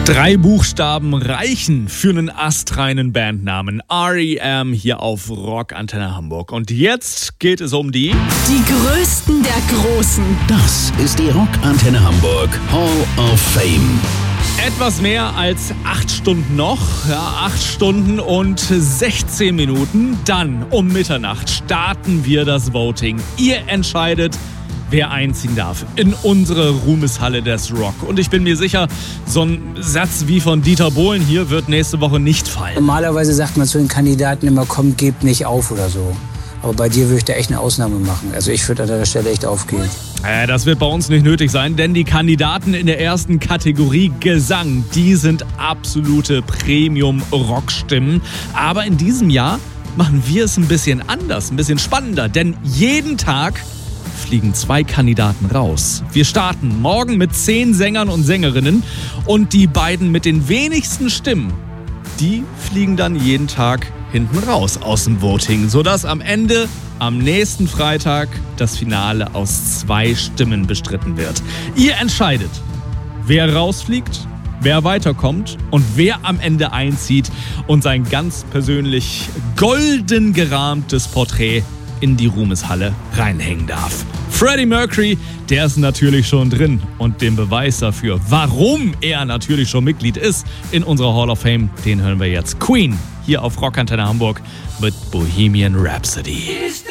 3 Buchstaben reichen für einen astreinen Bandnamen. R.E.M. hier auf Rock Antenne Hamburg. Und jetzt geht es um die größten der Großen. Das ist die Rock Antenne Hamburg Hall of Fame. Etwas mehr als 8 Stunden noch. Ja, 8 Stunden und 16 Minuten. Dann um Mitternacht starten wir das Voting. Ihr entscheidet, wer einziehen darf in unsere Ruhmeshalle des Rock. Und ich bin mir sicher, so ein Satz wie von Dieter Bohlen hier wird nächste Woche nicht fallen. Normalerweise sagt man zu den Kandidaten immer, komm, gebt nicht auf oder so. Aber bei dir würde ich da echt eine Ausnahme machen. Also ich würde an der Stelle echt aufgeben. Das wird bei uns nicht nötig sein, denn die Kandidaten in der ersten Kategorie Gesang, die sind absolute Premium-Rockstimmen. Aber in diesem Jahr machen wir es ein bisschen anders, ein bisschen spannender, denn jeden Tag fliegen 2 Kandidaten raus. Wir starten morgen mit 10 Sängern und Sängerinnen und die beiden mit den wenigsten Stimmen, die fliegen dann jeden Tag hinten raus aus dem Voting, sodass am Ende, am nächsten Freitag, das Finale aus 2 Stimmen bestritten wird. Ihr entscheidet, wer rausfliegt, wer weiterkommt und wer am Ende einzieht und sein ganz persönlich golden gerahmtes Porträt in die Ruhmeshalle reinhängen darf. Freddie Mercury, der ist natürlich schon drin und den Beweis dafür, warum er natürlich schon Mitglied ist in unserer Hall of Fame, den hören wir jetzt. Queen hier auf Rock Antenne Hamburg mit Bohemian Rhapsody.